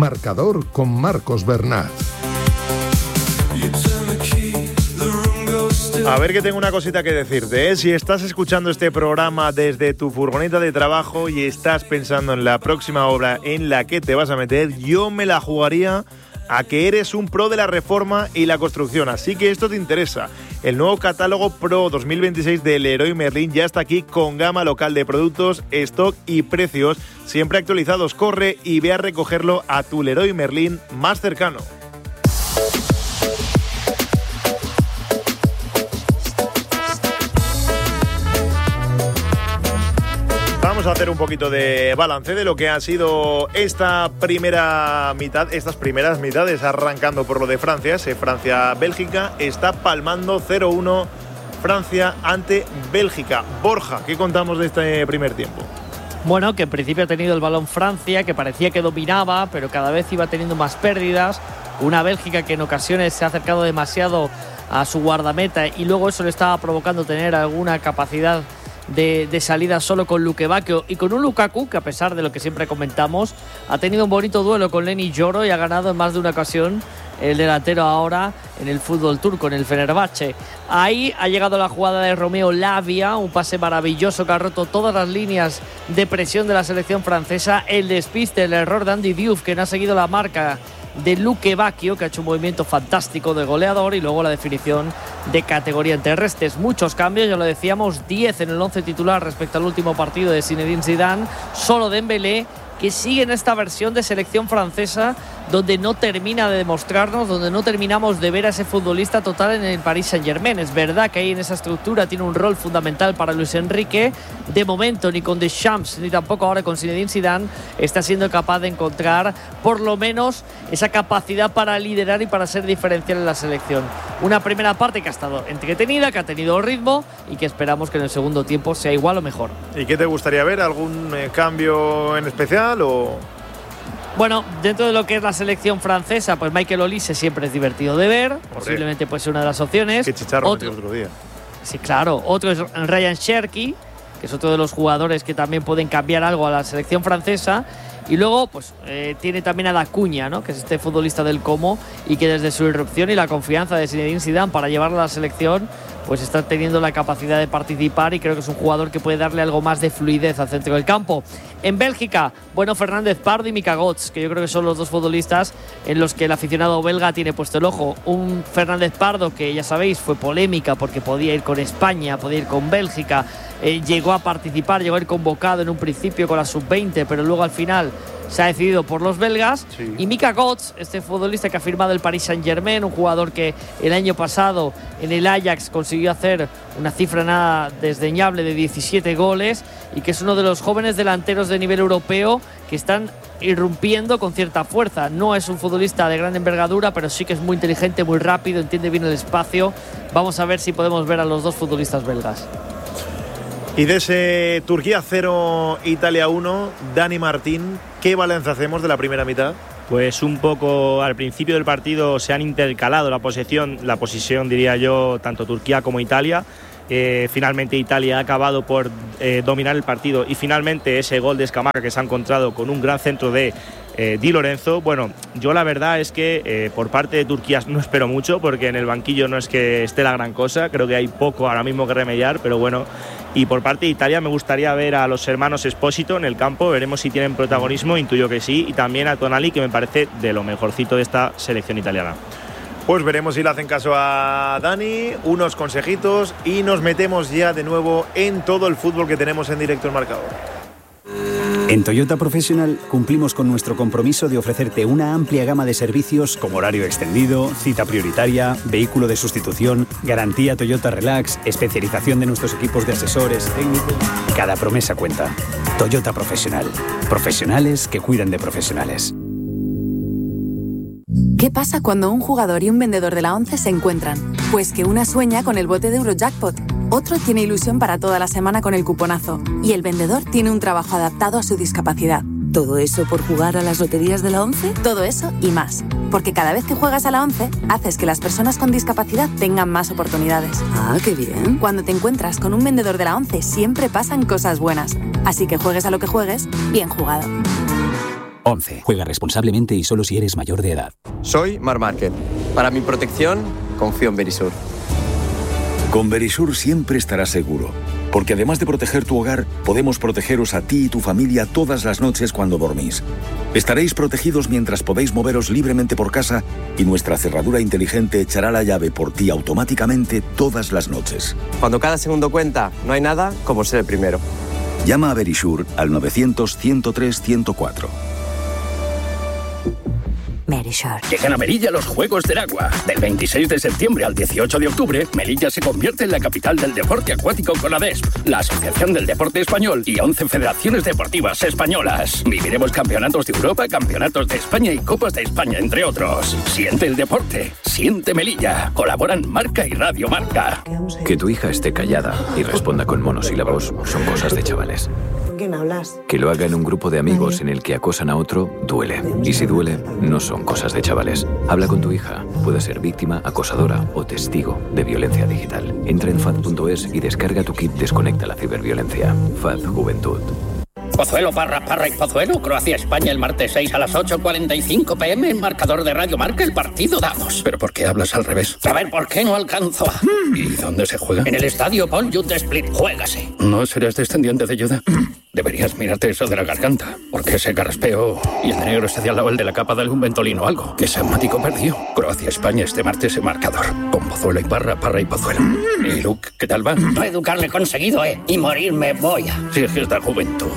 Marcador con Marcos Bernat. A ver, que tengo una cosita que decirte, ¿eh? Si estás escuchando este programa desde tu furgoneta de trabajo y estás pensando en la próxima obra en la que te vas a meter, yo me la jugaría a que eres un pro de la reforma y la construcción, así que esto te interesa. El nuevo catálogo Pro 2026 del Leroy Merlin ya está aquí con gama local de productos, stock y precios siempre actualizados. Corre y ve a recogerlo a tu Leroy Merlin más cercano. Vamos a hacer un poquito de balance de lo que ha sido esta primera mitad, estas primeras mitades, arrancando por lo de Francia. Ese Francia-Bélgica está palmando 0-1 Francia ante Bélgica. Borja, ¿qué contamos de este primer tiempo? Bueno, que en principio ha tenido el balón Francia, que parecía que dominaba, pero cada vez iba teniendo más pérdidas. Una Bélgica que en ocasiones se ha acercado demasiado a su guardameta y luego eso le estaba provocando tener alguna capacidad de salida solo con Luke Bacchio y con un Lukaku que, a pesar de lo que siempre comentamos, ha tenido un bonito duelo con Lenny Yoro y ha ganado en más de una ocasión el delantero ahora en el fútbol turco, en el Fenerbahce. Ahí ha llegado la jugada de Romeo Lavia, un pase maravilloso que ha roto todas las líneas de presión de la selección francesa. El despiste, el error de Andy Diouf, que no ha seguido la marca de Luke Bacchio, que ha hecho un movimiento fantástico de goleador, y luego la definición de categoría en terrestres. Muchos cambios, ya lo decíamos, 10 en el 11 titular respecto al último partido de Zinedine Zidane. Solo Dembélé, que sigue en esta versión de selección francesa donde no termina de demostrarnos, donde no terminamos de ver a ese futbolista total en el Paris Saint-Germain. Es verdad que ahí en esa estructura tiene un rol fundamental para Luis Enrique. De momento ni con Deschamps ni tampoco ahora con Zinedine Zidane está siendo capaz de encontrar por lo menos esa capacidad para liderar y para ser diferencial en la selección. Una primera parte que ha estado entretenida, que ha tenido ritmo y que esperamos que en el segundo tiempo sea igual o mejor. ¿Y qué te gustaría ver? ¿Algún cambio en especial o...? Bueno, dentro de lo que es la selección francesa, pues Michael Olise siempre es divertido de ver. Posiblemente puede ser una de las opciones. Qué chicharro metió otro día. Sí, claro. Otro es Ryan Cherki, que es otro de los jugadores que también pueden cambiar algo a la selección francesa. Y luego, pues tiene también a Dacuña, ¿no?, que es este futbolista del Como y que desde su irrupción y la confianza de Zinedine Zidane para llevarlo a la selección, pues está teniendo la capacidad de participar y creo que es un jugador que puede darle algo más de fluidez al centro del campo. En Bélgica, bueno, Fernández Pardo y Mika Götze, que yo creo que son los dos futbolistas en los que el aficionado belga tiene puesto el ojo. Un Fernández Pardo que, ya sabéis, fue polémica porque podía ir con España, podía ir con Bélgica, llegó a participar, llegó a ir convocado en un principio con la sub-20, pero luego al final se ha decidido por los belgas. Sí. Y Mika Götze, este futbolista que ha firmado el Paris Saint-Germain, un jugador que el año pasado en el Ajax consiguió hacer una cifra nada desdeñable de 17 goles y que es uno de los jóvenes delanteros de nivel europeo que están irrumpiendo con cierta fuerza. No es un futbolista de gran envergadura, pero sí que es muy inteligente, muy rápido, entiende bien el espacio. Vamos a ver si podemos ver a los dos futbolistas belgas. Y de ese Turquía 0, Italia 1, Dani Martín, ¿qué balance hacemos de la primera mitad? Pues un poco al principio del partido se han intercalado la posición diría yo, tanto Turquía como Italia. Finalmente Italia ha acabado por dominar el partido y finalmente ese gol de Scamacca que se ha encontrado con un gran centro de Di Lorenzo. Bueno, yo la verdad es que por parte de Turquía no espero mucho porque en el banquillo no es que esté la gran cosa, creo que hay poco ahora mismo que remediar, pero bueno. Y por parte de Italia me gustaría ver a los hermanos Esposito en el campo, veremos si tienen protagonismo, intuyo que sí, y también a Tonali, que me parece de lo mejorcito de esta selección italiana. Pues veremos si le hacen caso a Dani, unos consejitos y nos metemos ya de nuevo en todo el fútbol que tenemos en directo en Marcador. En Toyota Professional cumplimos con nuestro compromiso de ofrecerte una amplia gama de servicios como horario extendido, cita prioritaria, vehículo de sustitución, garantía Toyota Relax, especialización de nuestros equipos de asesores técnicos. Cada promesa cuenta. Toyota Professional. Profesionales que cuidan de profesionales. ¿Qué pasa cuando un jugador y un vendedor de la ONCE se encuentran? Pues que una sueña con el bote de Eurojackpot, otro tiene ilusión para toda la semana con el cuponazo y el vendedor tiene un trabajo adaptado a su discapacidad. ¿Todo eso por jugar a las loterías de la ONCE? Todo eso y más. Porque cada vez que juegas a la ONCE, haces que las personas con discapacidad tengan más oportunidades. ¡Ah, qué bien! Cuando te encuentras con un vendedor de la ONCE, siempre pasan cosas buenas. Así que juegues a lo que juegues, bien jugado. 11. Juega responsablemente y solo si eres mayor de edad. Soy Marc Márquez. Para mi protección, confío en Verisur. Con Verisur siempre estarás seguro, porque además de proteger tu hogar, podemos protegeros a ti y tu familia todas las noches cuando dormís. Estaréis protegidos mientras podéis moveros libremente por casa y nuestra cerradura inteligente echará la llave por ti automáticamente todas las noches. Cuando cada segundo cuenta, no hay nada como ser el primero. Llama a Verisur al 900-103-104. Verisur. Llegan a Melilla los Juegos del Agua. Del 26 de septiembre al 18 de octubre, Melilla se convierte en la capital del deporte acuático con ADESP, la Asociación del Deporte Español y 11 federaciones deportivas españolas. Viviremos campeonatos de Europa, campeonatos de España y Copas de España, entre otros. Siente el deporte, siente Melilla. Colaboran Marca y Radio Marca. Que tu hija esté callada y responda con monosílabos son cosas de chavales. ¿Con quién hablas? Que lo haga en un grupo de amigos en el que acosan a otro, duele. Y si duele, no son cosas de chavales. Habla con tu hija. Puede ser víctima, acosadora o testigo de violencia digital. Entra en FAD.es y descarga tu kit Desconecta la ciberviolencia. FAD Juventud. Pozuelo, Parra y Pozuelo. Croacia-España el martes 6 a las 8:45 p.m. en marcador de Radio Marca. El partido damos. ¿Pero por qué hablas al revés? A ver, ¿por qué no alcanzo a...? ¿Y dónde se juega? En el estadio Paul Youth Split. Juégase. ¿No serás descendiente de Yuda? Deberías mirarte eso de la garganta. Porque ese carraspeo y el de negro está al lado el de la capa de algún ventolino o algo. Que Samático perdió. Croacia-España este martes en marcador. Con Pozuelo y Parra y Pozuelo. ¿Y Luke, qué tal va? No educarle conseguido, y morirme voy a... Si es que es la juventud.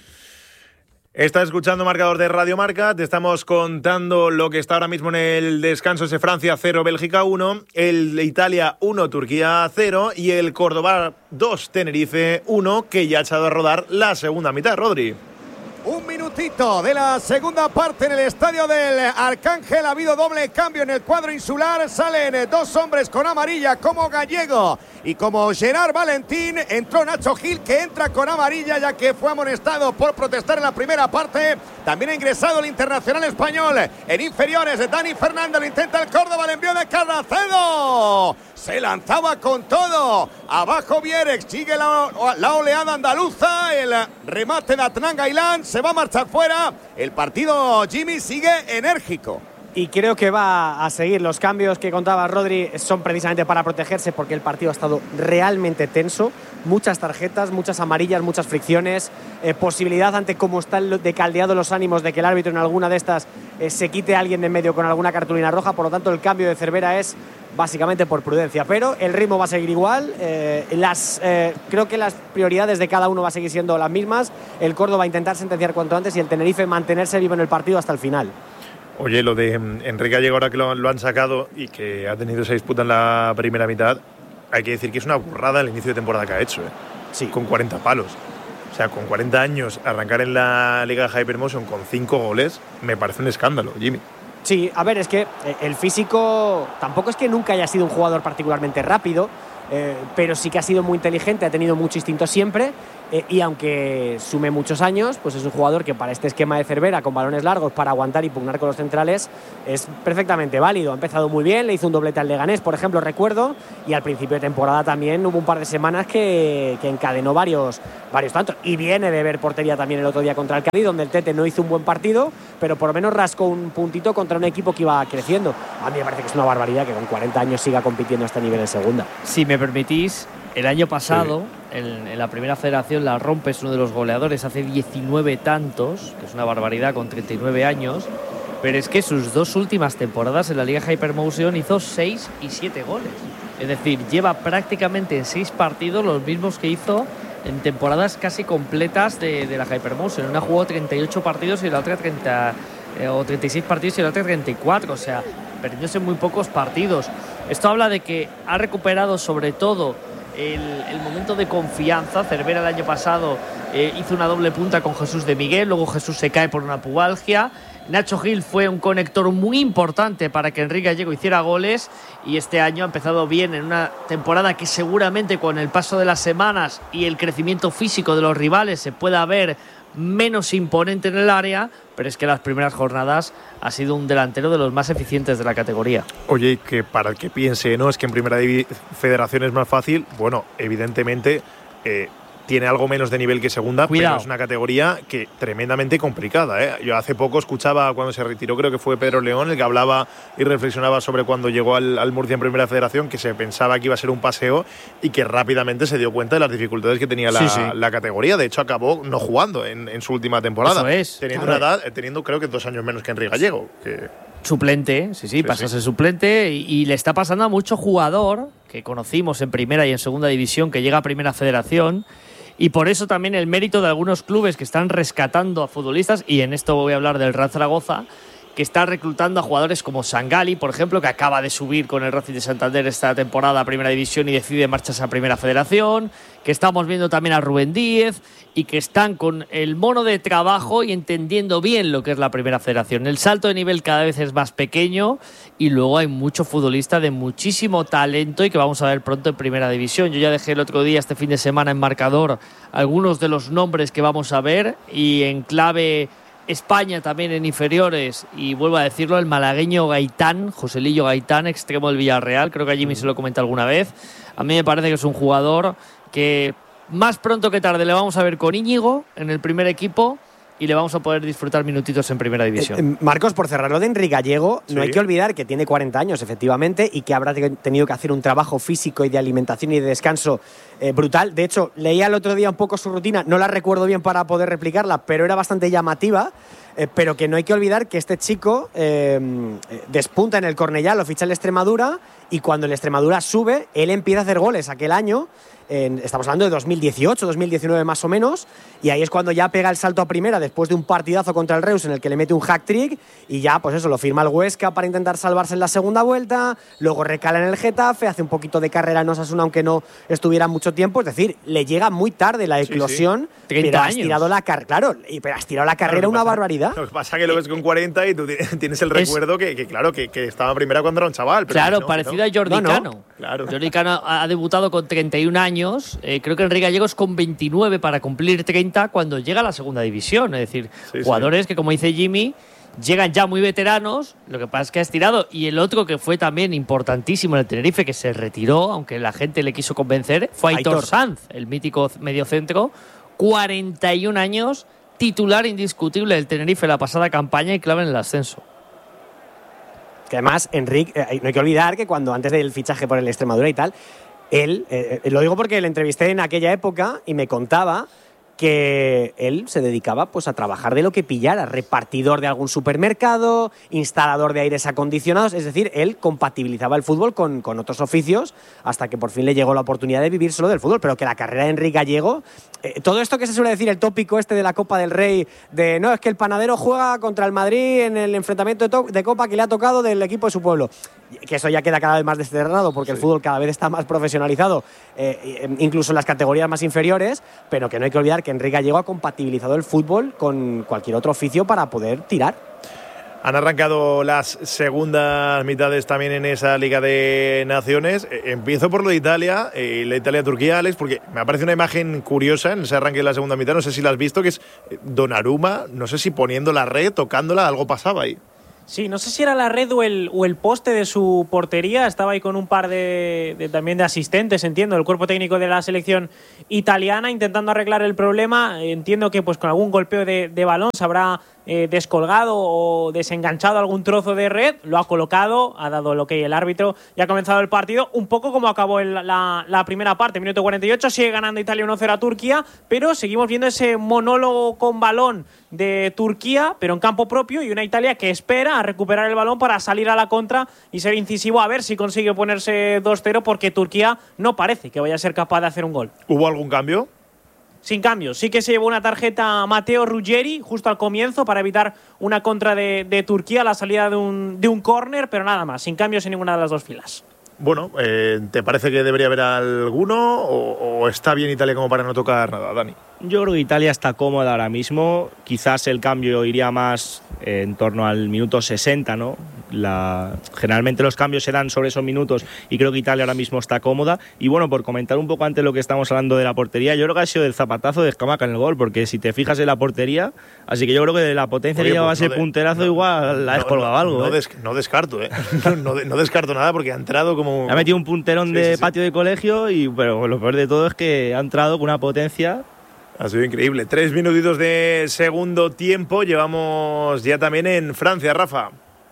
Estás escuchando Marcador de Radio Marca, te estamos contando lo que está ahora mismo en el descanso, ese Francia 0, Bélgica 1, el Italia 1, Turquía 0 y el Córdoba 2, Tenerife 1, que ya ha echado a rodar la segunda mitad, Rodri. Un minutito de la segunda parte en el estadio del Arcángel. Ha habido doble cambio en el cuadro insular. Salen dos hombres con amarilla como Gallego y como Gerard Valentín. Entró Nacho Gil, que entra con amarilla ya que fue amonestado por protestar en la primera parte. También ha ingresado el internacional español en inferiores. Dani Fernández lo intenta el Córdoba, el envío de Carracedo. Se lanzaba con todo. Abajo Vierex, sigue la oleada andaluza. El remate de Adnan Gailán se va a marchar fuera. El partido, Jimmy, sigue enérgico. Y creo que va a seguir. Los cambios que contaba Rodri son precisamente para protegerse, porque el partido ha estado realmente tenso. Muchas tarjetas, muchas amarillas, muchas fricciones. Posibilidad, ante cómo están de caldeados los ánimos, de que el árbitro en alguna de estas se quite a alguien de en medio con alguna cartulina roja. Por lo tanto, el cambio de Cervera es básicamente por prudencia. Pero el ritmo va a seguir igual. Creo que las prioridades de cada uno va a seguir siendo las mismas. El Córdoba va a intentar sentenciar cuanto antes y el Tenerife mantenerse vivo en el partido hasta el final. Oye, lo de Enrique Gallego, ahora que lo han sacado y que ha tenido esa disputa en la primera mitad, hay que decir que es una burrada el inicio de temporada que ha hecho, Sí. Con 40 palos. O sea, con 40 años, arrancar en la Liga Hypermotion con 5 goles, me parece un escándalo, Jimmy. Sí, a ver, es que el físico tampoco es que nunca haya sido un jugador particularmente rápido, pero sí que ha sido muy inteligente, ha tenido mucho instinto siempre. Y aunque sume muchos años, pues es un jugador que para este esquema de Cervera, con balones largos, para aguantar y pugnar con los centrales, es perfectamente válido. Ha empezado muy bien, le hizo un doblete al Leganés, por ejemplo, recuerdo, y al principio de temporada también hubo un par de semanas que encadenó varios tantos. Y viene de ver portería también el otro día contra el Cádiz, donde el Tete no hizo un buen partido, pero por lo menos rascó un puntito contra un equipo que iba creciendo. A mí me parece que es una barbaridad que con 40 años siga compitiendo a este nivel en segunda. Si me permitís, el año pasado, en la primera federación, la Rompe es uno de los goleadores, hace 19 tantos, que es una barbaridad con 39 años, pero es que sus dos últimas temporadas en la Liga Hypermotion hizo 6 y 7 goles. Es decir, lleva prácticamente en 6 partidos los mismos que hizo en temporadas casi completas de la Hypermotion. Una jugó 38 partidos y la otra 36 partidos y la otra 34, o sea, perdióse muy pocos partidos. Esto habla de que ha recuperado sobre todo el momento de confianza. Cervera el año pasado hizo una doble punta con Jesús de Miguel, luego Jesús se cae por una pubalgia. Nacho Gil fue un conector muy importante para que Enrique Gallego hiciera goles, y este año ha empezado bien en una temporada que seguramente con el paso de las semanas y el crecimiento físico de los rivales se pueda ver menos imponente en el área, pero es que las primeras jornadas ha sido un delantero de los más eficientes de la categoría. Oye, que para el que piense, ¿no? Es que en primera federación es más fácil. Bueno, evidentemente tiene algo menos de nivel que segunda, Cuidado. pero es una categoría que tremendamente complicada. Yo hace poco escuchaba, cuando se retiró, creo que fue Pedro León, el que hablaba y reflexionaba sobre cuando llegó al Murcia en Primera Federación, que se pensaba que iba a ser un paseo y que rápidamente se dio cuenta de las dificultades que tenía la categoría. De hecho, acabó no jugando en su última temporada. Eso es. Teniendo una edad, teniendo creo que 2 años menos que Enrique Gallego. Suplente, sí, pasa a ser suplente y le está pasando a mucho jugador que conocimos en Primera y en Segunda División que llega a Primera Federación. Y por eso también el mérito de algunos clubes que están rescatando a futbolistas, y en esto voy a hablar del Real Zaragoza, que está reclutando a jugadores como Sangali, por ejemplo, que acaba de subir con el Racing de Santander esta temporada a Primera División y decide marcharse a Primera Federación, que estamos viendo también a Rubén Díez, y que están con el mono de trabajo y entendiendo bien lo que es la Primera Federación. El salto de nivel cada vez es más pequeño y luego hay mucho futbolista de muchísimo talento y que vamos a ver pronto en Primera División. Yo ya dejé el otro día, este fin de semana, en marcador algunos de los nombres que vamos a ver, y en clave España también en inferiores, y vuelvo a decirlo, el malagueño Gaitán, Joselillo Gaitán, extremo del Villarreal, creo que a Jimmy se lo comenta alguna vez. A mí me parece que es un jugador que más pronto que tarde le vamos a ver con Íñigo en el primer equipo y le vamos a poder disfrutar minutitos en Primera División. Marcos, por cerrarlo de Enrique Gallego, no hay que olvidar que tiene 40 años, efectivamente, y que habrá tenido que hacer un trabajo físico y de alimentación y de descanso brutal. De hecho, leía el otro día un poco su rutina, no la recuerdo bien para poder replicarla, pero era bastante llamativa. Pero que no hay que olvidar que este chico despunta en el Cornellá, lo ficha el Extremadura, y cuando el Extremadura sube, él empieza a hacer goles aquel año. Estamos hablando de 2018, 2019 más o menos, y ahí es cuando ya pega el salto a Primera después de un partidazo contra el Reus en el que le mete un hat-trick, y ya pues eso, lo firma el Huesca para intentar salvarse en la segunda vuelta, luego recala en el Getafe, hace un poquito de carrera en Osasuna aunque no estuviera mucho tiempo, es decir, le llega muy tarde la eclosión, 30 pero años. Has tirado la carrera, pero has tirado la carrera una barbaridad. Lo que pasa es que lo ves con 40 y tú tienes el recuerdo que estaba en Primera cuando era un chaval. Pero claro, no, parecido a Jordi Cano. Claro. Jordi Cano ha debutado con 31 años, creo que Enrique Gallegos con 29 para cumplir 30 cuando llega a la Segunda División. Es decir, jugadores que, como dice Jimmy, llegan ya muy veteranos, lo que pasa es que ha estirado. Y el otro que fue también importantísimo en el Tenerife, que se retiró, aunque la gente le quiso convencer, fue Aitor Sanz, el mítico mediocentro, 41 años, titular indiscutible del Tenerife la pasada campaña y clave en el ascenso. Que además, Enrique, no hay que olvidar que cuando antes del fichaje por el Extremadura y tal, él, lo digo porque le entrevisté en aquella época y me contaba que él se dedicaba pues a trabajar de lo que pillara, repartidor de algún supermercado, instalador de aires acondicionados, es decir, él compatibilizaba el fútbol con otros oficios hasta que por fin le llegó la oportunidad de vivir solo del fútbol, pero que la carrera de Enrique Gallego, todo esto que se suele decir, el tópico este de la Copa del Rey, de no, es que el panadero juega contra el Madrid en el enfrentamiento de Copa que le ha tocado del equipo de su pueblo, que eso ya queda cada vez más desterrado porque el fútbol cada vez está más profesionalizado, incluso en las categorías más inferiores, pero que no hay que olvidar que Enrique Gallego ha compatibilizado el fútbol con cualquier otro oficio para poder tirar. Han arrancado las segundas mitades también en esa Liga de Naciones. Empiezo por lo de Italia, la Italia-Turquía, Alex, porque me aparece una imagen curiosa en ese arranque de la segunda mitad, no sé si la has visto, que es Donnarumma, no sé si poniendo la red, tocándola, algo pasaba ahí. Sí, no sé si era la red o el poste de su portería. Estaba ahí con un par también de asistentes, entiendo, del cuerpo técnico de la selección italiana, intentando arreglar el problema. Entiendo que pues con algún golpeo de balón se habrá descolgado o desenganchado algún trozo de red, lo ha colocado, ha dado el ok el árbitro y ha comenzado el partido, un poco como acabó la primera parte, minuto 48, sigue ganando Italia 1-0 a Turquía, pero seguimos viendo ese monólogo con balón de Turquía, pero en campo propio, y una Italia que espera a recuperar el balón para salir a la contra y ser incisivo a ver si consigue ponerse 2-0, porque Turquía no parece que vaya a ser capaz de hacer un gol. ¿Hubo algún cambio? Sin cambio, sí que se llevó una tarjeta Matteo Ruggeri justo al comienzo para evitar una contra de Turquía a la salida de un córner, pero nada más, sin cambios en ninguna de las dos filas. Bueno, ¿te parece que debería haber alguno o está bien Italia como para no tocar nada, Dani? Yo creo que Italia está cómoda ahora mismo, quizás el cambio iría más en torno al minuto 60, ¿no? generalmente los cambios serán sobre esos minutos y creo que Italia ahora mismo está cómoda. Y bueno, por comentar un poco antes lo que estamos hablando de la portería, yo creo que ha sido el zapatazo de Scamacca en el gol, porque si te fijas en la portería, así que yo creo que de la potencia que llevaba ese punterazo igual la ha descolgado algo. No descarto, no descarto nada, porque ha entrado como... Ha metido un punterón de patio de colegio, pero lo peor de todo es que ha entrado con una potencia... Ha sido increíble. 3 minutitos de segundo tiempo. Llevamos ya también en Francia, Rafa.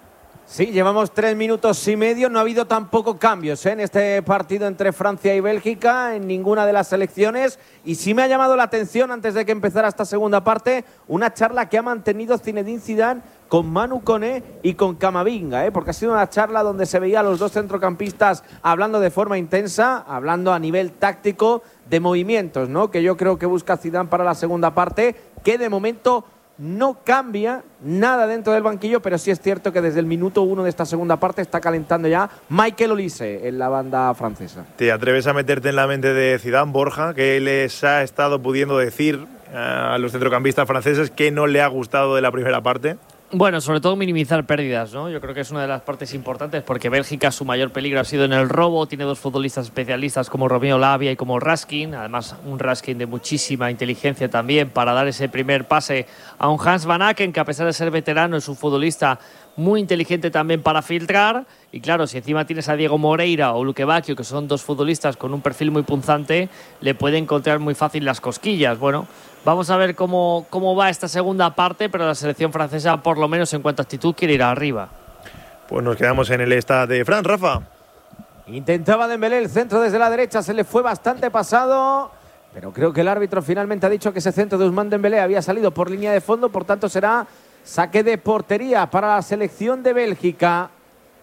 Sí, llevamos 3 minutos y medio. No ha habido tampoco cambios en este partido entre Francia y Bélgica en ninguna de las selecciones. Y sí me ha llamado la atención, antes de que empezara esta segunda parte, una charla que ha mantenido Zinedine Zidane con Manu Koné y con Camavinga, porque ha sido una charla donde se veía a los dos centrocampistas hablando de forma intensa, hablando a nivel táctico de movimientos, ¿no? Que yo creo que busca Zidane para la segunda parte, que de momento no cambia nada dentro del banquillo, pero sí es cierto que desde el minuto 1 de esta segunda parte está calentando ya Michael Olise en la banda francesa. ¿Te atreves a meterte en la mente de Zidane, Borja, que les ha estado pudiendo decir a los centrocampistas franceses que no le ha gustado de la primera parte? Bueno, sobre todo minimizar pérdidas, ¿no? Yo creo que es una de las partes importantes, porque Bélgica, su mayor peligro ha sido en el robo. Tiene dos futbolistas especialistas como Romeo Lavia y como Raskin. Además, un Raskin de muchísima inteligencia también para dar ese primer pase a un Hans Van Aken, que a pesar de ser veterano es un futbolista muy inteligente también para filtrar. Y claro, si encima tienes a Diego Moreira o Luque Bacchio, que son dos futbolistas con un perfil muy punzante, le puede encontrar muy fácil las cosquillas. Bueno, vamos a ver cómo va esta segunda parte, pero la selección francesa, por lo menos en cuanto a actitud, quiere ir arriba. Pues nos quedamos en el Stade de France, Rafa. Intentaba Dembélé el centro desde la derecha, se le fue bastante pasado, pero creo que el árbitro finalmente ha dicho que ese centro de Ousmane Dembélé había salido por línea de fondo, por tanto será saque de portería para la selección de Bélgica,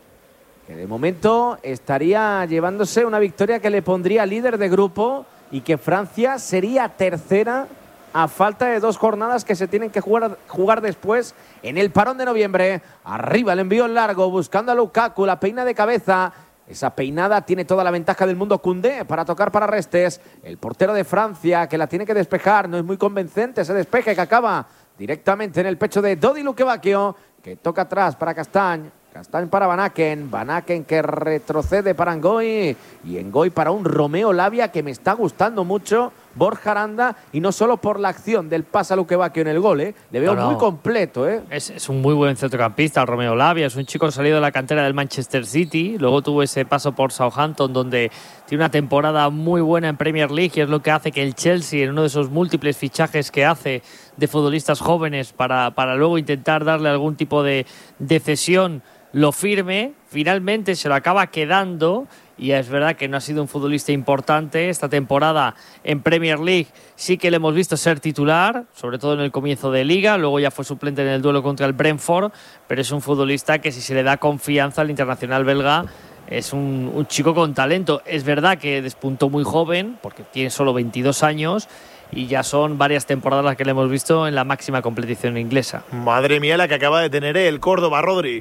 que de momento estaría llevándose una victoria que le pondría líder de grupo y que Francia sería tercera a falta de 2 jornadas que se tienen que jugar después en el parón de noviembre. Arriba el envío en largo, buscando a Lukaku, la peina de cabeza. Esa peinada tiene toda la ventaja del mundo Koundé para tocar para Restes. El portero de Francia, que la tiene que despejar, no es muy convincente ese despeje que acaba directamente en el pecho de Dodi Luque Bacchio, que toca atrás para Castagne. Castagne para Van Aken. Van Aken que retrocede para Ngoy. Y Ngoy para un Romeo Lavia que me está gustando mucho. Borja Aranda, y no solo por la acción del pase a Luque Bacchio en el gol, le veo muy completo. Es un muy buen centrocampista, Romeo Lavia. Es un chico salido de la cantera del Manchester City. Luego tuvo ese paso por Southampton, donde tiene una temporada muy buena en Premier League, y es lo que hace que el Chelsea, en uno de esos múltiples fichajes que hace de futbolistas jóvenes para luego intentar darle algún tipo de cesión, lo firme. Finalmente se lo acaba quedando. Y es verdad que no ha sido un futbolista importante esta temporada en Premier League. Sí que le hemos visto ser titular, sobre todo en el comienzo de Liga. Luego ya fue suplente en el duelo contra el Brentford. Pero es un futbolista que, si se le da confianza al internacional belga, es un chico con talento. Es verdad que despuntó muy joven, porque tiene solo 22 años. Y ya son varias temporadas las que le hemos visto en la máxima competición inglesa. Madre mía, la que acaba de tener el Córdoba, Rodri.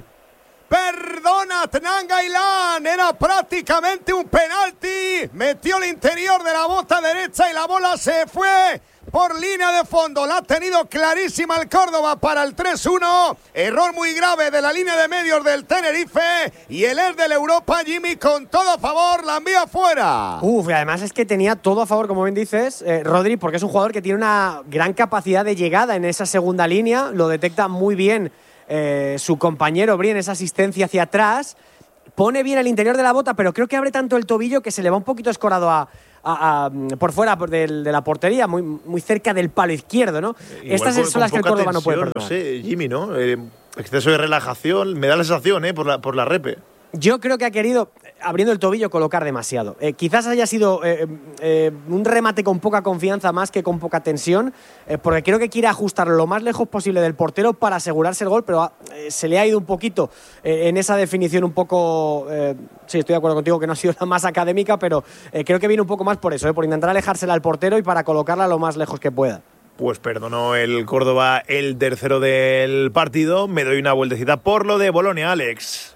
Perdona, Tnan Gailán, era prácticamente un penalti. Metió el interior de la bota derecha y la bola se fue por línea de fondo. La ha tenido clarísima el Córdoba para el 3-1. Error muy grave de la línea de medios del Tenerife. Y el ex del Europa, Jimmy, con todo a favor, la envía fuera. Y además es que tenía todo a favor, como bien dices, Rodri, porque es un jugador que tiene una gran capacidad de llegada en esa segunda línea. Lo detecta muy bien su compañero Brien, esa asistencia hacia atrás, pone bien el interior de la bota, pero creo que abre tanto el tobillo que se le va un poquito escorado por fuera de la portería, muy cerca del palo izquierdo, ¿no? Estas son las que el Córdoba no puede perdonar. No sé, Jimmy, ¿no? Exceso de relajación, me da la sensación, por la repe. Yo creo que ha querido, abriendo el tobillo, colocar demasiado. Quizás haya sido un remate con poca confianza más que con poca tensión, porque creo que quiere ajustar lo más lejos posible del portero para asegurarse el gol, pero se le ha ido un poquito en esa definición un poco... sí, estoy de acuerdo contigo que no ha sido la más académica, pero creo que viene un poco más por eso, por intentar alejársela al portero y para colocarla lo más lejos que pueda. Pues perdonó el Córdoba el tercero del partido. Me doy una vueltecita por lo de Bolonia, Alex.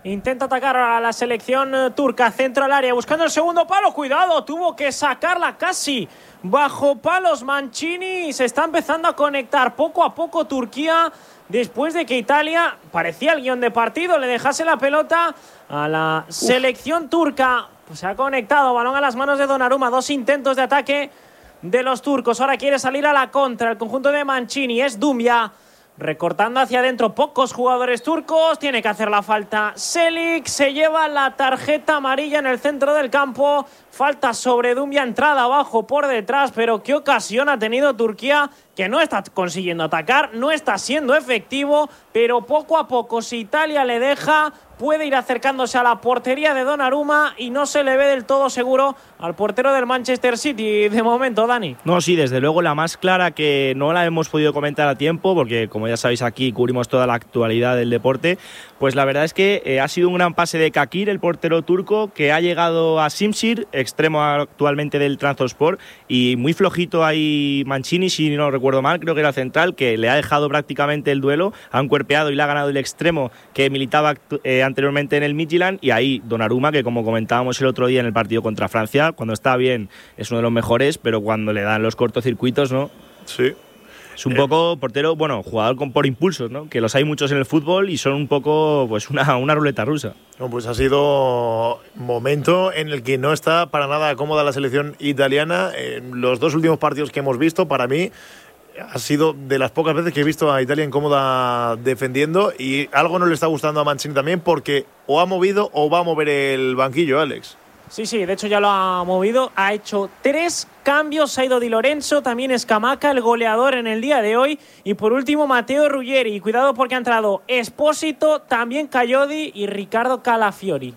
Intenta atacar a la selección turca, centro al área, buscando el segundo palo. Cuidado, tuvo que sacarla casi bajo palos Mancini. Se está empezando a conectar poco a poco Turquía, después de que Italia, parecía el guión de partido, le dejase la pelota a la selección turca. Pues se ha conectado, balón a las manos de Donnarumma. 2 intentos de ataque de los turcos. Ahora quiere salir a la contra el conjunto de Mancini. Es Doumbia recortando hacia adentro, pocos jugadores turcos. Tiene que hacer la falta Çelik. Se lleva la tarjeta amarilla en el centro del campo. Falta sobre Doumbia, entrada abajo por detrás. Pero qué ocasión ha tenido Turquía, que no está consiguiendo atacar, no está siendo efectivo, pero poco a poco, si Italia le deja, puede ir acercándose a la portería de Donnarumma y no se le ve del todo seguro al portero del Manchester City de momento, Dani. No, sí, desde luego la más clara, que no la hemos podido comentar a tiempo, porque como ya sabéis aquí cubrimos toda la actualidad del deporte, pues la verdad es que ha sido un gran pase de Kakir, el portero turco, que ha llegado a Şimşir, extremo actualmente del Trabzonspor, y muy flojito ahí Mancini, si no recuerdo mal, creo que era central, que le ha dejado prácticamente el duelo, ha encuerpeado y le ha ganado el extremo que militaba anteriormente en el Midtjylland, y ahí Donnarumma, que como comentábamos el otro día en el partido contra Francia, cuando está bien es uno de los mejores, pero cuando le dan los cortocircuitos, ¿no? Sí. Es un poco portero, bueno, jugador por impulsos, ¿no? Que los hay muchos en el fútbol y son un poco, pues, una ruleta rusa. No, pues ha sido momento en el que no está para nada cómoda la selección italiana. En los 2 últimos partidos que hemos visto, para mí, ha sido de las pocas veces que he visto a Italia incómoda defendiendo, y algo no le está gustando a Mancini también, porque o ha movido o va a mover el banquillo, Alex. Sí, de hecho ya lo ha movido, ha hecho 3 cambios, ha ido Di Lorenzo, también Scamacca, el goleador en el día de hoy, y por último Matteo Ruggeri. Cuidado porque ha entrado Esposito, también Coyote y Riccardo Calafiori.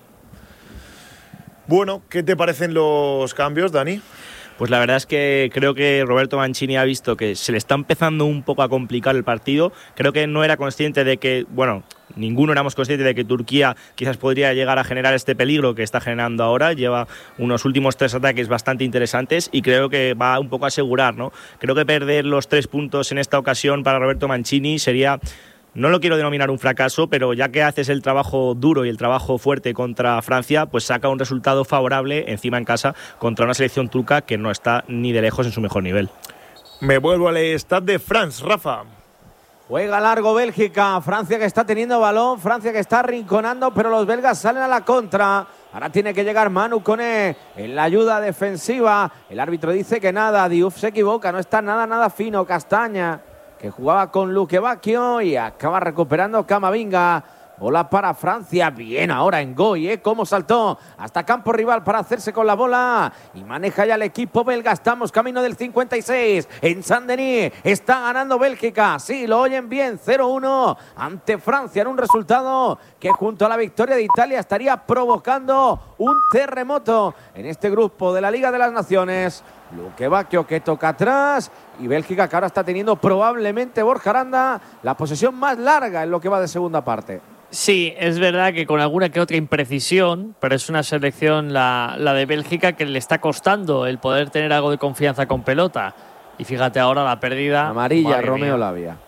Bueno, ¿qué te parecen los cambios, Dani? Pues la verdad es que creo que Roberto Mancini ha visto que se le está empezando un poco a complicar el partido. Creo que no era consciente de que, bueno, ninguno éramos conscientes de que Turquía quizás podría llegar a generar este peligro que está generando ahora. Lleva unos últimos 3 ataques bastante interesantes y creo que va un poco a asegurar, ¿no? Creo que perder los 3 puntos en esta ocasión para Roberto Mancini sería... No lo quiero denominar un fracaso, pero ya que haces el trabajo duro y el trabajo fuerte contra Francia, pues saca un resultado favorable encima en casa contra una selección turca que no está ni de lejos en su mejor nivel. Me vuelvo al Stade de France, Rafa. Juega largo Bélgica, Francia que está teniendo balón, Francia que está arrinconando, pero los belgas salen a la contra. Ahora tiene que llegar Manu Koné en la ayuda defensiva. El árbitro dice que nada, Diouf se equivoca, no está nada fino. Castaña, que jugaba con Luque Bacchio y acaba recuperando Camavinga. Bola para Francia, bien ahora en Goy, cómo saltó hasta campo rival para hacerse con la bola y maneja ya el equipo belga. Estamos camino del 56 en Saint-Denis, está ganando Bélgica, sí, lo oyen bien, 0-1 ante Francia en un resultado que junto a la victoria de Italia estaría provocando un terremoto en este grupo de la Liga de las Naciones. Luque Bacchio que toca atrás y Bélgica que ahora está teniendo probablemente, Borja Aranda, la posesión más larga en lo que va de segunda parte. Sí, es verdad que con alguna que otra imprecisión, pero es una selección, la de Bélgica, que le está costando el poder tener algo de confianza con pelota. Y fíjate ahora la pérdida. Amarilla, Romeo Lavia.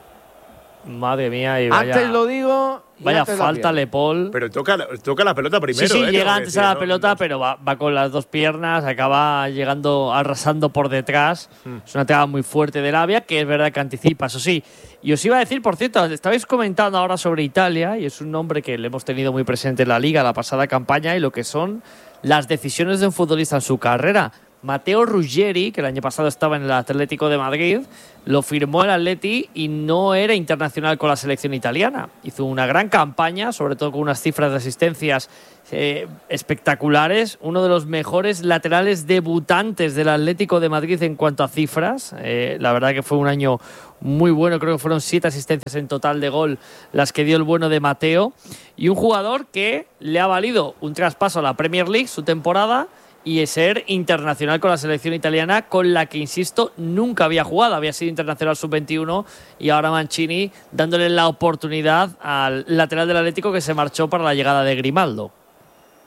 Madre mía, y vaya, antes lo digo. Vaya falta Le Paul. Pero toca la pelota primero. Sí, llega antes a la pelota, pero va con las 2 piernas, acaba llegando, arrasando por detrás. Es una tirada muy fuerte de Lavia, que es verdad que anticipa, eso sí. Y os iba a decir, por cierto, estabais comentando ahora sobre Italia, y es un nombre que le hemos tenido muy presente en la Liga la pasada campaña, y lo que son las decisiones de un futbolista en su carrera. Matteo Ruggeri, que el año pasado estaba en el Atlético de Madrid, lo firmó el Atleti y no era internacional con la selección italiana. Hizo una gran campaña, sobre todo con unas cifras de asistencias espectaculares. Uno de los mejores laterales debutantes del Atlético de Madrid en cuanto a cifras. La verdad que fue un año muy bueno, creo que fueron 7 asistencias en total de gol las que dio el bueno de Matteo. Y un jugador que le ha valido un traspaso a la Premier League, su temporada, y ser internacional con la selección italiana, con la que, insisto, nunca había jugado. Había sido internacional sub-21 y ahora Mancini dándole la oportunidad al lateral del Atlético, que se marchó para la llegada de Grimaldo.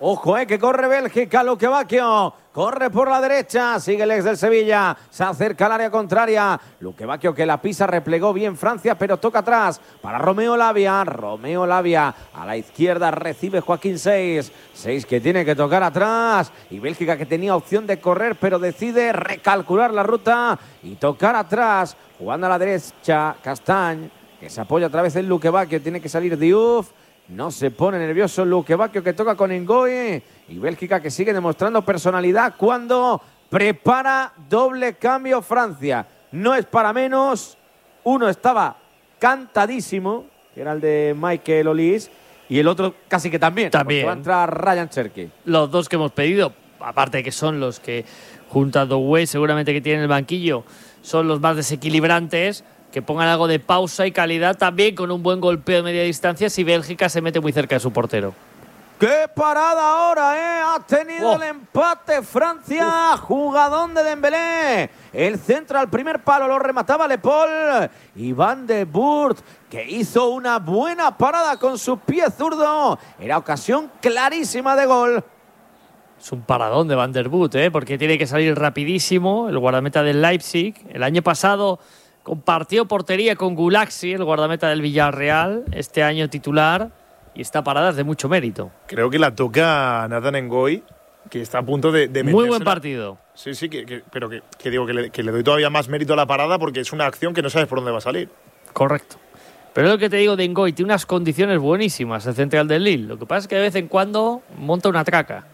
Ojo, que corre Bélgica, Luque Bacchio. Corre por la derecha, sigue el ex del Sevilla, se acerca al área contraria. Luque Bacchio que la pisa, replegó bien Francia, pero toca atrás para Romeo Lavia. Romeo Lavia a la izquierda, recibe Joaquín Seix. Seix que tiene que tocar atrás. Y Bélgica que tenía opción de correr, pero decide recalcular la ruta y tocar atrás. Jugando a la derecha, Castañ, que se apoya otra vez en Luque Bacchio, tiene que salir Diouf. No se pone nervioso Luque Bacchio que toca con Ngoe. Y Bélgica que sigue demostrando personalidad cuando prepara doble cambio Francia. No es para menos. Uno estaba cantadísimo, que era el de Michael Olise, y el otro casi que también. Va a entrar Ryan Cherki. Los dos que hemos pedido, aparte de que son los que, junto a Doué, seguramente que tienen el banquillo, son los más desequilibrantes. Que pongan algo de pausa y calidad también con un buen golpeo de media distancia si Bélgica se mete muy cerca de su portero. ¡Qué parada ahora, Ha tenido el empate Francia. Jugadón de Dembélé. El centro al primer palo lo remataba Le Paul. Y Van de Boer, que hizo una buena parada con su pie zurdo. Era ocasión clarísima de gol. Es un paradón de Van der Boer, porque tiene que salir rapidísimo. El guardameta del Leipzig. El año pasado compartió portería con Gulaxi, el guardameta del Villarreal, este año titular, y esta parada es de mucho mérito. Creo que la toca Nathan Ngoe, que está a punto de meterse. Muy buen partido. Sí, pero que digo que le doy todavía más mérito a la parada porque es una acción que no sabes por dónde va a salir. Correcto. Pero es lo que te digo de Ngoe, tiene unas condiciones buenísimas el central del Lille. Lo que pasa es que de vez en cuando monta una traca.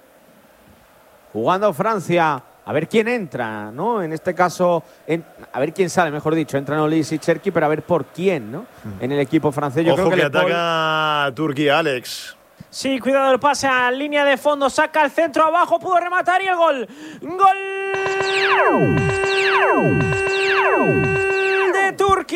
Jugando Francia. A ver quién entra, ¿no? En este caso, a ver quién sale, mejor dicho. Entran Olise y Cherki, pero a ver por quién, ¿no? En el equipo francés. Yo Ojo creo que ataca Turquía, Alex. Sí, cuidado el pase a línea de fondo. Saca el centro abajo, pudo rematar y el gol. ¡Gol! De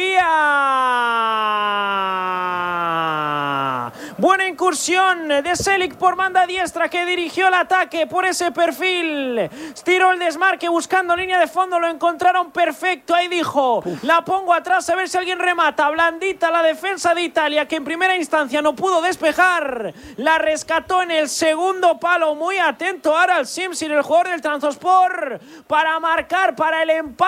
Turquía. Buena incursión de Selic por banda diestra que dirigió el ataque por ese perfil. Tiró el desmarque buscando línea de fondo. Lo encontraron perfecto. Ahí dijo, la pongo atrás a ver si alguien remata. Blandita la defensa de Italia que en primera instancia no pudo despejar. La rescató en el segundo palo. Muy atento Aral Simsir, el jugador del Trabzonspor, para marcar para el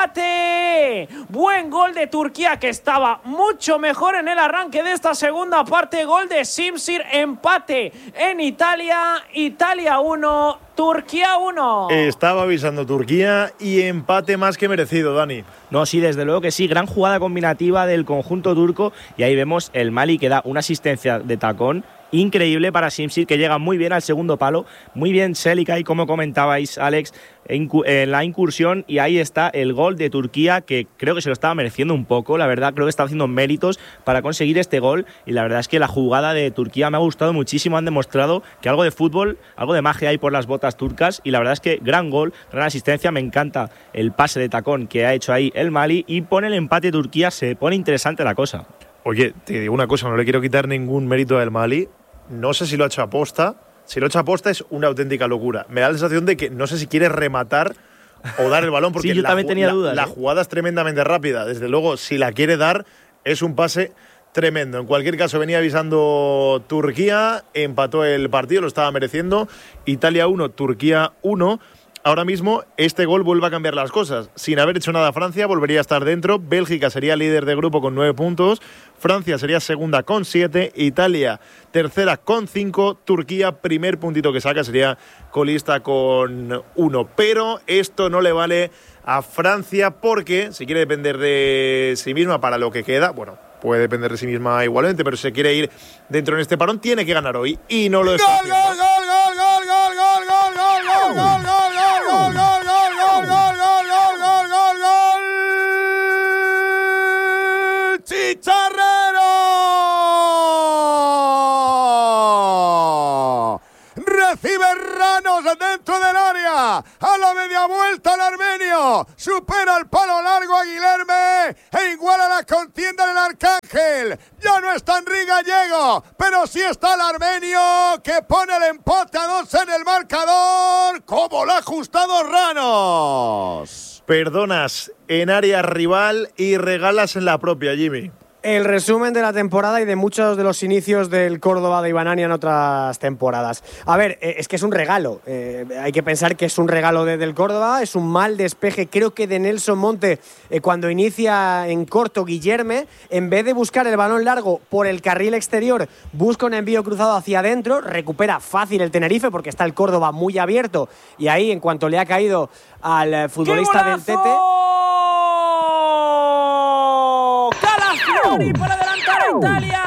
empate. Buen gol de Turquía que estaba mucho mejor en el arranque de esta segunda parte. Gol de Simsir. Empate en Italia. Italia 1, Turquía 1. Estaba avisando Turquía y empate más que merecido, Dani. No, sí, desde luego que sí. Gran jugada combinativa del conjunto turco. Y ahí vemos el Mali que da una asistencia de tacón increíble para Simsir, que llega muy bien al segundo palo. Muy bien Selic ahí, como comentabais, Alex, en la incursión. Y ahí está el gol de Turquía, que creo que se lo estaba mereciendo un poco. La verdad, creo que está haciendo méritos para conseguir este gol. Y la verdad es que la jugada de Turquía me ha gustado muchísimo. Han demostrado que algo de fútbol, algo de magia hay por las botas turcas. Y la verdad es que gran gol, gran asistencia. Me encanta el pase de tacón que ha hecho ahí el Mali. Y pone el empate Turquía. Se pone interesante la cosa. Oye, te digo una cosa, no le quiero quitar ningún mérito al Mali. No sé si lo ha hecho a posta. Si lo ha hecho a posta es una auténtica locura. Me da la sensación de que no sé si quiere rematar o dar el balón, porque sí, yo también tenía dudas. La jugada es tremendamente rápida. Desde luego, si la quiere dar, es un pase tremendo. En cualquier caso, venía avisando Turquía, empató el partido, lo estaba mereciendo. Italia 1, Turquía 1. Ahora mismo este gol vuelve a cambiar las cosas. Sin haber hecho nada Francia, volvería a estar dentro. Bélgica sería líder de grupo con 9 puntos. Francia sería segunda con 7. Italia tercera con 5. Turquía, primer puntito que saca, sería colista con 1. Pero esto no le vale a Francia porque si quiere depender de sí misma para lo que queda, bueno, puede depender de sí misma igualmente, pero si se quiere ir dentro en este parón, tiene que ganar hoy. Y no lo está haciendo. ¡Chicharrero! Recibe Ranos dentro del área. A la media vuelta el armenio. Supera el palo largo a Guilherme e iguala la contienda del Arcángel. Ya no está Henry Gallego, pero sí está el armenio que pone el empate a 2 en el marcador. ¿Cómo lo ha ajustado Ranos? Perdonas en área rival y regalas en la propia, Jimmy. El resumen de la temporada y de muchos de los inicios del Córdoba de Ibanania en otras temporadas. A ver, es que es un regalo. Hay que pensar que es un regalo del Córdoba. Es un mal despeje, creo que de Nelson Monte, cuando inicia en corto Guillerme. En vez de buscar el balón largo por el carril exterior, busca un envío cruzado hacia adentro. Recupera fácil el Tenerife porque está el Córdoba muy abierto. Y ahí, en cuanto le ha caído al futbolista del Tete... Calafiori para adelantar a Italia.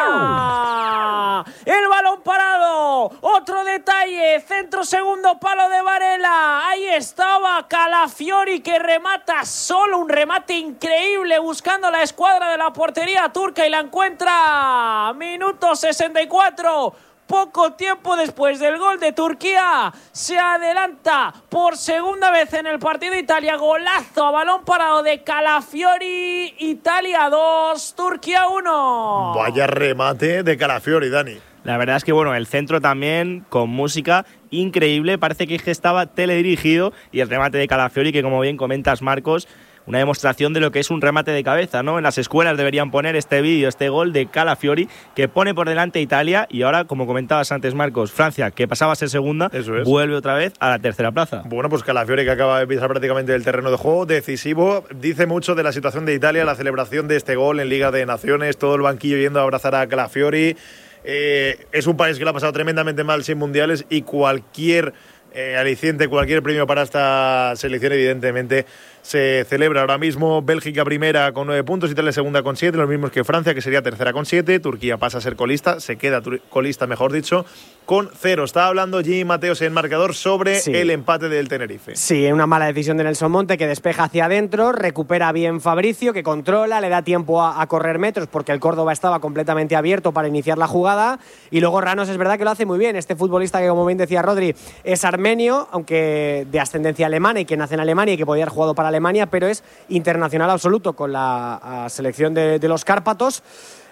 El balón parado. Otro detalle. Centro segundo palo de Varela. Ahí estaba Calafiori que remata solo. Un remate increíble buscando la escuadra de la portería turca y la encuentra. Minuto 64. Poco tiempo después del gol de Turquía, se adelanta por segunda vez en el partido Italia. Golazo a balón parado de Calafiori. Italia 2, Turquía 1. Vaya remate de Calafiori, Dani. La verdad es que, bueno, el centro también, con música increíble. Parece que estaba teledirigido. Y el remate de Calafiori, que como bien comentas, Marcos, una demostración de lo que es un remate de cabeza, ¿no? En las escuelas deberían poner este vídeo, este gol de Calafiori, que pone por delante a Italia. Y ahora, como comentabas antes, Marcos, Francia, que pasaba a ser segunda, vuelve otra vez a la tercera plaza. Bueno, pues Calafiori, que acaba de pisar prácticamente el terreno de juego, decisivo. Dice mucho de la situación de Italia, la celebración de este gol en Liga de Naciones, todo el banquillo yendo a abrazar a Calafiori. Es un país que lo ha pasado tremendamente mal sin mundiales y cualquier aliciente, cualquier premio para esta selección evidentemente se celebra. Ahora mismo Bélgica primera con 9 puntos, Italia segunda con 7, los mismos que Francia, que sería tercera con 7. Turquía pasa a ser colista, se queda colista, mejor dicho, con 0. Estaba hablando Jimmy Mateos en marcador sobre el empate del Tenerife. Sí, una mala decisión de Nelson Monte, que despeja hacia adentro, recupera bien Fabricio, que controla, le da tiempo a correr metros porque el Córdoba estaba completamente abierto para iniciar la jugada. Y luego Ranos es verdad que lo hace muy bien. Este futbolista que, como bien decía Rodri, es armenio, aunque de ascendencia alemana y que nace en Alemania y que podía haber jugado para Alemania, pero es internacional absoluto con la selección de los Cárpatos.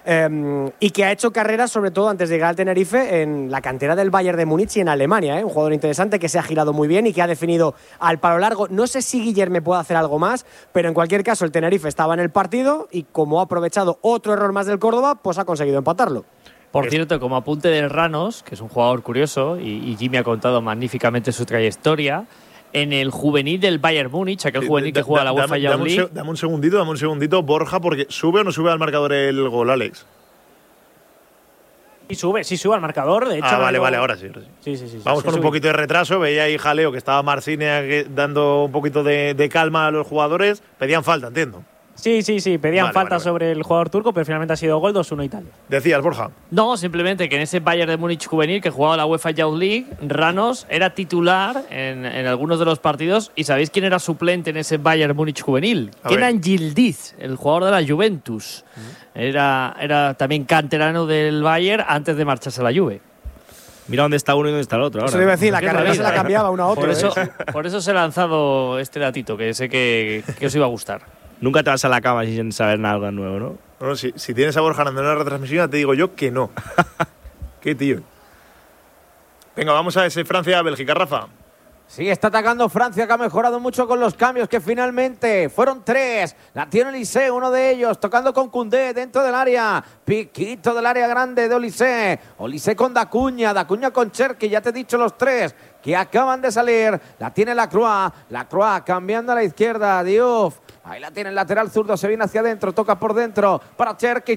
Y que ha hecho carrera, sobre todo antes de llegar al Tenerife, en la cantera del Bayern de Múnich y en Alemania, un jugador interesante que se ha girado muy bien y que ha definido al palo largo. No sé si Guillerme puede hacer algo más, pero en cualquier caso el Tenerife estaba en el partido y como ha aprovechado otro error más del Córdoba, pues ha conseguido empatarlo. Por cierto, como apunte de Ranos, que es un jugador curioso y Jimmy ha contado magníficamente su trayectoria, en el juvenil del Bayern Múnich, aquel juvenil que juega la UEFA Youth League. Dame un segundito, Borja, porque ¿sube o no sube al marcador el gol, Alex? Sí sube al marcador, de hecho. Vale, ahora sí. Sí. Vamos con un poquito de retraso, veía ahí jaleo que estaba Marcine dando un poquito de calma a los jugadores. Pedían falta, entiendo. Sí, pedían falta sobre el jugador turco, pero finalmente ha sido gol 2-1 Italia. Decías, Borja. No, simplemente que en ese Bayern de Múnich juvenil que jugaba la UEFA Youth League, Ranos era titular en algunos de los partidos. ¿Y sabéis quién era suplente en ese Bayern Múnich juvenil? Kenan Yildiz, el jugador de la Juventus. Era también canterano del Bayern antes de marcharse a la Juve. Mira dónde está uno y dónde está el otro. Ahora. Eso iba a decir, la carrera se la cambiaba uno a otro. Por eso se ha lanzado este datito, que sé que os iba a gustar. Nunca te vas a la cama sin saber nada nuevo, ¿no? Bueno, si tienes a Borja en la retransmisión, te digo yo que no. Qué tío. Venga, vamos a ese Francia-Bélgica, Rafa. Sí, está atacando Francia, que ha mejorado mucho con los cambios, que finalmente fueron 3. La tiene Olise, uno de ellos, tocando con Koundé dentro del área. Piquito del área grande de Olise. Olise con Dacuña con Cherki, ya te he dicho los 3 que acaban de salir. La tiene Lacroix cambiando a la izquierda, Diouf. Ahí la tiene el lateral zurdo, se viene hacia adentro, toca por dentro para Cherki.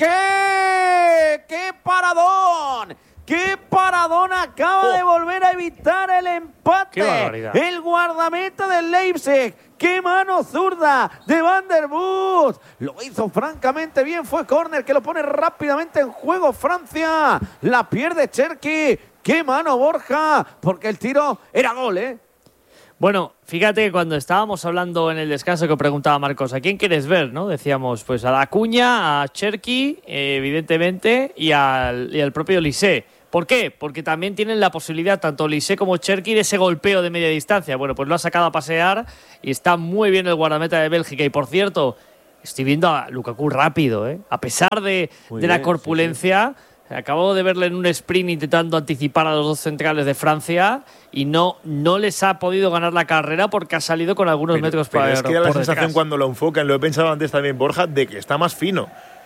¡Qué paradón! ¡Qué paradón! Acaba de volver a evitar el empate. ¡Qué barbaridad! El guardameta del Leipzig. ¡Qué mano zurda de Van der Boot! Lo hizo francamente bien. Fue córner que lo pone rápidamente en juego Francia. La pierde Cherki. ¡Qué mano, Borja! Porque el tiro era gol, ¿eh? Bueno, fíjate que cuando estábamos hablando en el descanso que preguntaba Marcos, ¿a quién quieres ver? ¿No? Decíamos, pues a Dacuña, a Cherki, evidentemente, y al propio Olise. ¿Por qué? Porque también tienen la posibilidad, tanto Olise como Cherki, de ese golpeo de media distancia. Bueno, pues lo ha sacado a pasear y está muy bien el guardameta de Bélgica. Y por cierto, estoy viendo a Lukaku rápido, ¿eh? A pesar de la corpulencia. Sí. Acabo de verle en un sprint intentando anticipar a los dos centrales de Francia y no les ha podido ganar la carrera porque ha salido con algunos metros pero para es que da la sensación cuando lo enfocan, lo he pensado antes también, Borja, de que está más fino.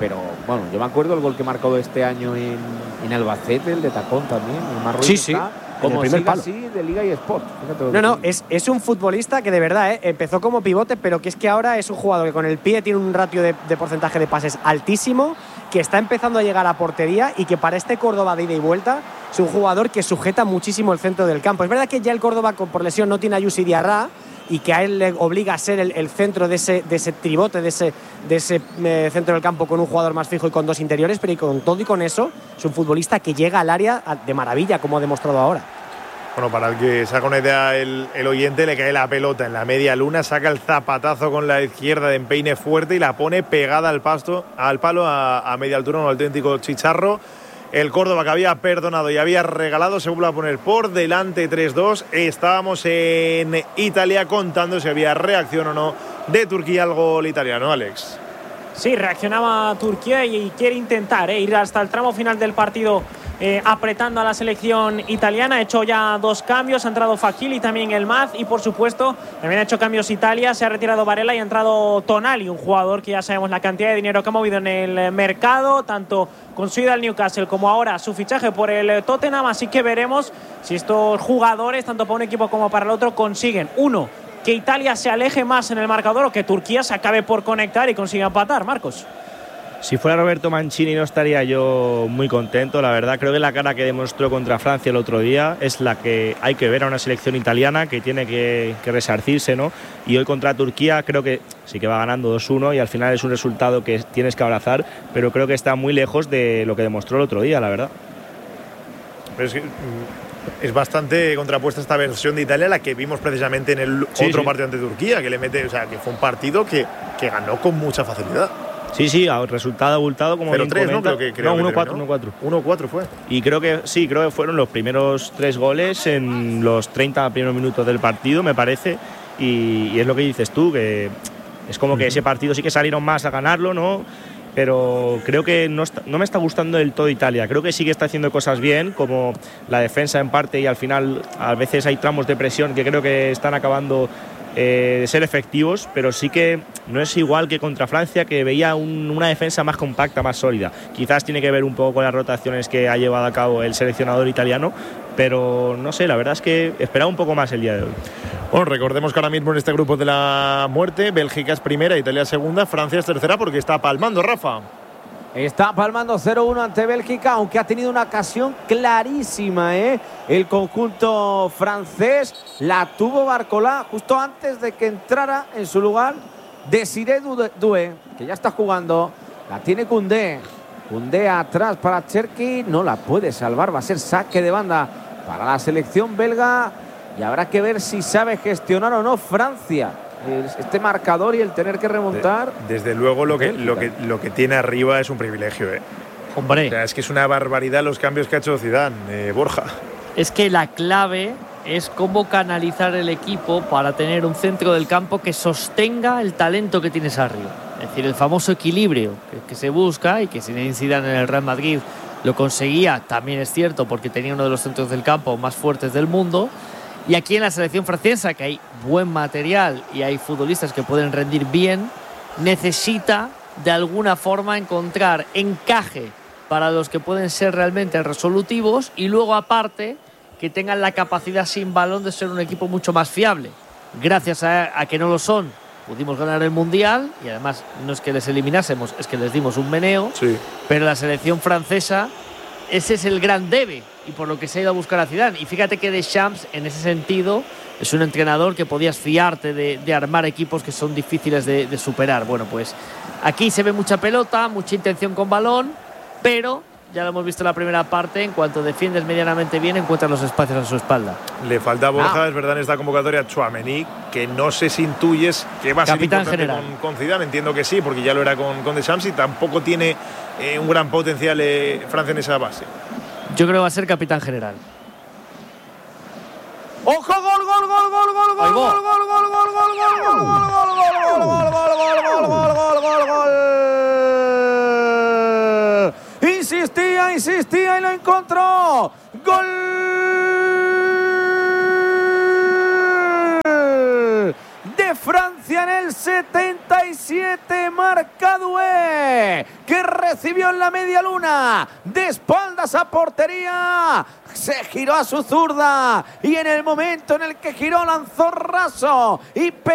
pero bueno, yo me acuerdo el gol que marcó este año en Albacete, el de tacón también, el Marruecos. Sí. Como el primer siga palo. así de Liga y Sport. No, es un futbolista que de verdad empezó como pivote, pero que es que ahora es un jugador que con el pie tiene un ratio de porcentaje de pases altísimo, que está empezando a llegar a portería y que para este Córdoba de ida y vuelta es un jugador que sujeta muchísimo el centro del campo. Es verdad que ya el Córdoba por lesión no tiene a Youssef Diarra y que a él le obliga a ser el centro de ese tribote, de ese centro del campo con un jugador más fijo y con dos interiores, pero y con todo y con eso es un futbolista que llega al área de maravilla, como ha demostrado ahora. Bueno, para el que se haga una idea el oyente, le cae la pelota en la media luna, saca el zapatazo con la izquierda de empeine fuerte y la pone pegada al palo a media altura, un auténtico chicharro. El Córdoba, que había perdonado y había regalado, se vuelve a poner por delante 3-2. Estábamos en Italia contando si había reacción o no de Turquía al gol italiano, Alex. Sí, reaccionaba Turquía y quiere intentar ir hasta el tramo final del partido apretando a la selección italiana. Ha hecho ya 2 cambios, ha entrado Fakili y también el Maz, y por supuesto también ha hecho cambios Italia, se ha retirado Varela y ha entrado Tonali, un jugador que ya sabemos la cantidad de dinero que ha movido en el mercado, tanto con su ida al Newcastle como ahora su fichaje por el Tottenham, así que veremos si estos jugadores, tanto para un equipo como para el otro, consiguen, uno, que Italia se aleje más en el marcador o que Turquía se acabe por conectar y consiga empatar. Marcos. Si fuera Roberto Mancini no estaría yo muy contento, la verdad. Creo que la cara que demostró contra Francia el otro día es la que hay que ver a una selección italiana que tiene que resarcirse, ¿no? Y hoy contra Turquía creo que sí que va ganando 2-1 y al final es un resultado que tienes que abrazar, pero creo que está muy lejos de lo que demostró el otro día, la verdad. Pero es bastante contrapuesta esta versión de Italia a la que vimos precisamente en el otro partido ante Turquía, que le mete, o sea, que fue un partido que ganó con mucha facilidad. Sí, resultado abultado, como 0-3, ¿no? Creo 1-4. 1-4 fue. Y creo que fueron los primeros 3 goles en los 30 primeros minutos del partido, me parece. Y es lo que dices tú, que es como que ese partido sí que salieron más a ganarlo, ¿no? Pero creo que no me está gustando del todo Italia. Creo que sí que está haciendo cosas bien, como la defensa en parte, y al final a veces hay tramos de presión que creo que están acabando de ser efectivos, pero sí que no es igual que contra Francia, que veía una defensa más compacta, más sólida. Quizás tiene que ver un poco con las rotaciones que ha llevado a cabo el seleccionador italiano, pero no sé, la verdad es que esperaba un poco más el día de hoy. Bueno, recordemos que ahora mismo en este grupo de la muerte, Bélgica es primera, Italia segunda, Francia es tercera porque está palmando, Rafa. Está palmando 0-1 ante Bélgica, aunque ha tenido una ocasión clarísima, el conjunto francés. La tuvo Barcola justo antes de que entrara en su lugar Desiré Doué, que ya está jugando. La tiene Koundé. Koundé atrás para Cherki. No la puede salvar, va a ser saque de banda para la selección belga. Y habrá que ver si sabe gestionar o no Francia este marcador y el tener que remontar. Desde luego lo que tiene arriba es un privilegio, Hombre. O sea, es que es una barbaridad los cambios que ha hecho Zidane, Borja. Es que la clave es cómo canalizar el equipo para tener un centro del campo que sostenga el talento que tienes arriba. Es decir, el famoso equilibrio que se busca y que Zinedine Zidane en el Real Madrid lo conseguía, también es cierto, porque tenía uno de los centros del campo más fuertes del mundo. Y aquí en la selección francesa, que hay buen material y hay futbolistas que pueden rendir bien, necesita de alguna forma encontrar encaje para los que pueden ser realmente resolutivos y luego aparte que tengan la capacidad sin balón de ser un equipo mucho más fiable. Gracias a que no lo son, pudimos ganar el Mundial y además no es que les eliminásemos, es que les dimos un meneo, sí. Pero la selección francesa, ese es el gran debe y por lo que se ha ido a buscar a Zidane. Y fíjate que Deschamps, en ese sentido, es un entrenador que podías fiarte de armar equipos que son difíciles de superar. Bueno, pues aquí se ve mucha pelota, mucha intención con balón, pero ya lo hemos visto en la primera parte, en cuanto defiendes medianamente bien, encuentras los espacios a su espalda. Le falta a Borja, es verdad, en esta convocatoria Tchouaméni, que no sé si intuyes que va a ser importante con Zidane. Entiendo que sí, porque ya lo era con Deschamps y tampoco tiene un gran potencial Francia en esa base. Yo creo que va a ser capitán general. ¡Ojo! ¡Gol, gol, gol, gol, gol, gol, gol, gol, gol, gol, gol, gol, gol, gol! Insistía y lo encontró. ¡Gol! De Francia en el 77, marca Doué, que recibió en la media luna, de espaldas a portería, se giró a su zurda y en el momento en el que giró lanzó raso y